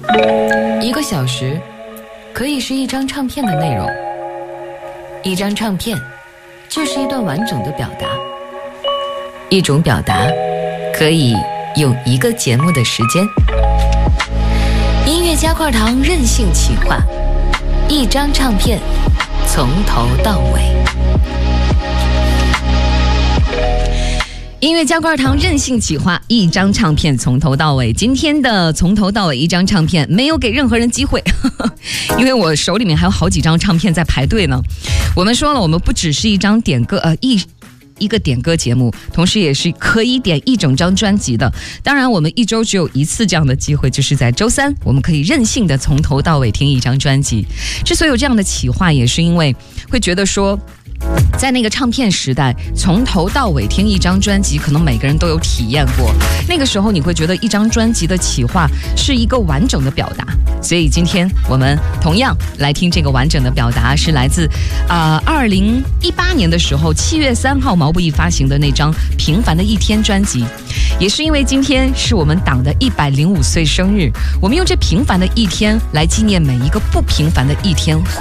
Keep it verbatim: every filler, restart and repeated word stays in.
一个小时可以是一张唱片的内容，一张唱片就是一段完整的表达，一种表达可以用一个节目的时间。音乐加块糖任性企划，一张唱片从头到尾。 音乐加块糖任性企划，一张唱片从头到尾。今天的从头到尾一张唱片没有给任何人机会，呵呵，因为我手里面还有好几张唱片在排队呢。我们说了，我们不只是一张点歌呃一一个点歌节目，同时也是可以点一整张专辑的。当然我们一周只有一次这样的机会，就是在周三我们可以任性的从头到尾听一张专辑。之所以有这样的企划，也是因为会觉得说，在那个唱片时代，从头到尾听一张专辑，可能每个人都有体验过。那个时候你会觉得一张专辑的企划是一个完整的表达，所以今天我们同样来听这个完整的表达，是来自啊二零一八年的时候七月三号毛不易发行的那张《平凡的一天》专辑。也是因为今天是我们党的一百零五岁生日，我们用这平凡的一天来纪念每一个不平凡的一天。